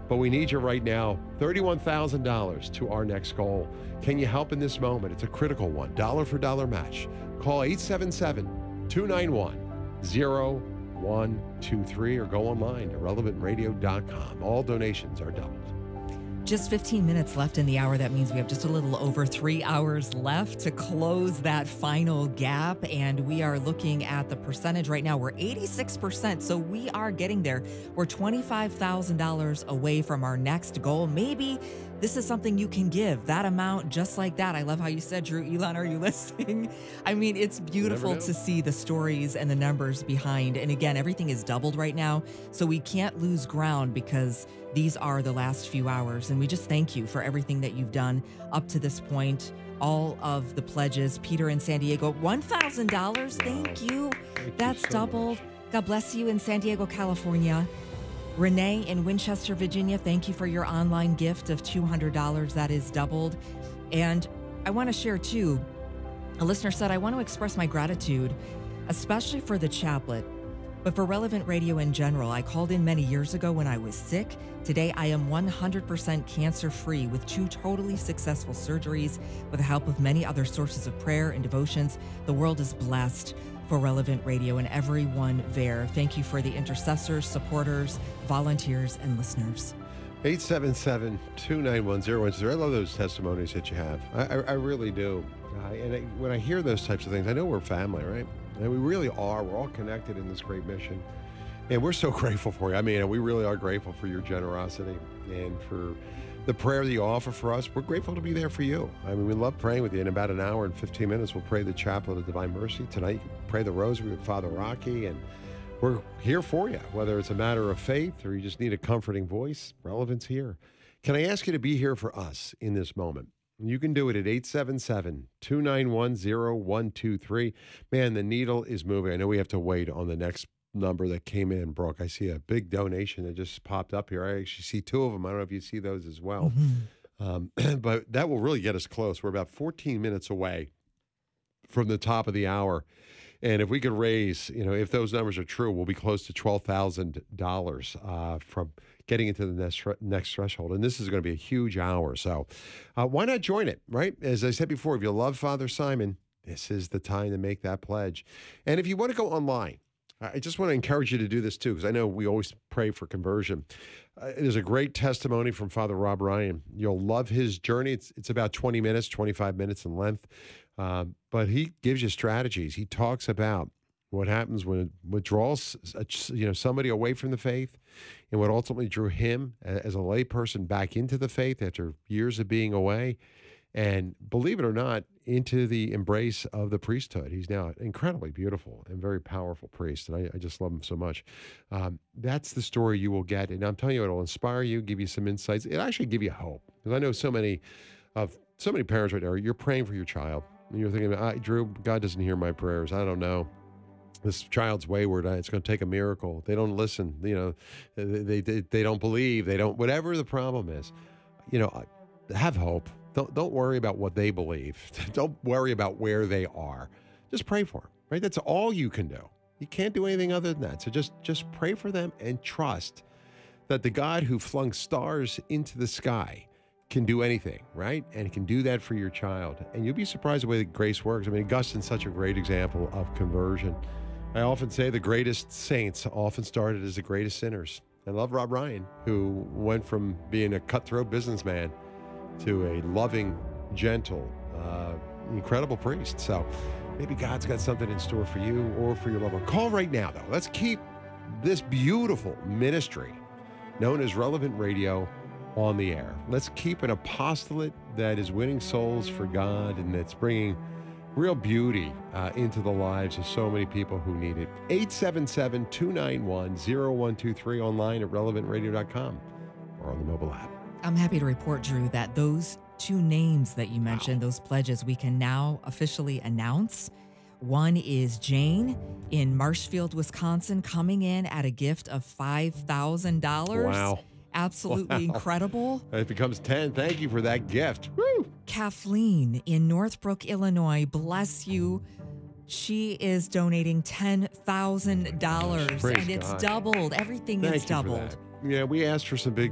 But we need you right now. $31,000 to our next goal. Can you help in this moment? It's a critical one. Dollar for dollar match. Call 877-291-0123 or go online to relevantradio.com. All donations are doubled. Just 15 minutes left in the hour. That means we have just a little over 3 hours left to close that final gap. And we are looking at the percentage right now. We're 86%. So we are getting there. We're $25,000 away from our next goal. Maybe this is something you can give, that amount just like that. I love how you said, Drew. Elon, are you listening? I mean, it's beautiful to see the stories and the numbers behind. And again, everything is doubled right now. So we can't lose ground because these are the last few hours. And we just thank you for everything that you've done up to this point. All of the pledges. Peter in San Diego, $1,000. Thank you. That's so doubled. Much. God bless you in San Diego, California. Renee in Winchester, Virginia, thank you for your online gift of $200. That is doubled. And I want to share too, a listener said, I want to express my gratitude, especially for the chaplet, but for Relevant Radio in general. I called in many years ago when I was sick. Today, I am 100% cancer-free with 2 totally successful surgeries with the help of many other sources of prayer and devotions. The world is blessed for Relevant Radio and everyone there. Thank you for the intercessors, supporters, volunteers, and listeners. 877-291-0123. I love those testimonies that you have. I really do. When I hear those types of things, I know we're family, right? And we really are. We're all connected in this great mission. And we're so grateful for you. I mean, we really are grateful for your generosity and for the prayer that you offer for us. We're grateful to be there for you. I mean, we love praying with you. In about an hour and 15 minutes, we'll pray the Chaplet of Divine Mercy. Tonight, you can pray the Rosary with Father Rocky. And we're here for you, whether it's a matter of faith or you just need a comforting voice. Relevance here. Can I ask you to be here for us in this moment? You can do it at 877-291-0123. Man, the needle is moving. I know we have to wait on the next number that came in, Brooke. I see a big donation that just popped up here. I actually see 2 of them. I don't know if you see those as well. But that will really get us close. We're about 14 minutes away from the top of the hour. And if we could raise, if those numbers are true, we'll be close to $12,000 from getting into the next threshold. And this is going to be a huge hour. So why not join it, right? As I said before, if you love Father Simon, this is the time to make that pledge. And if you want to go online, I just want to encourage you to do this too, because I know we always pray for conversion. There's a great testimony from Father Rob Ryan. You'll love his journey. It's about 20 minutes, 25 minutes in length. But he gives you strategies. He talks about what happens when it withdraws somebody away from the faith and what ultimately drew him as a layperson back into the faith after years of being away. And believe it or not, into the embrace of the priesthood. He's now an incredibly beautiful and very powerful priest, and I just love him so much. That's the story you will get, and I'm telling you, it'll inspire you, give you some insights. It'll actually give you hope, because I know so many parents right now, you're praying for your child, and you're thinking, Drew, God doesn't hear my prayers. I don't know. This child's wayward. It's going to take a miracle. They don't listen. They don't believe. They don't. Whatever the problem is, have hope. Don't worry about what they believe. Don't worry about where they are. Just pray for them, right? That's all you can do. You can't do anything other than that. So just pray for them and trust that the God who flung stars into the sky can do anything, right? And can do that for your child. And you'll be surprised the way that grace works. I mean, Augustine's such a great example of conversion. I often say the greatest saints often started as the greatest sinners. I love Rob Ryan, who went from being a cutthroat businessman to a loving, gentle, incredible priest. So maybe God's got something in store for you or for your loved one. Call right now, though. Let's keep this beautiful ministry known as Relevant Radio on the air. Let's keep an apostolate that is winning souls for God and that's bringing real beauty into the lives of so many people who need it. 877-291-0123 online at relevantradio.com or on the mobile app. I'm happy to report, Drew, that those 2 names that you mentioned, those pledges, we can now officially announce. One is Jane in Marshfield, Wisconsin, coming in at a gift of $5,000. Wow. Absolutely incredible. It becomes 10. Thank you for that gift. Woo! Kathleen in Northbrook, Illinois, bless you. She is donating $10,000, and it's doubled. Everything is doubled. Yeah, we asked for some big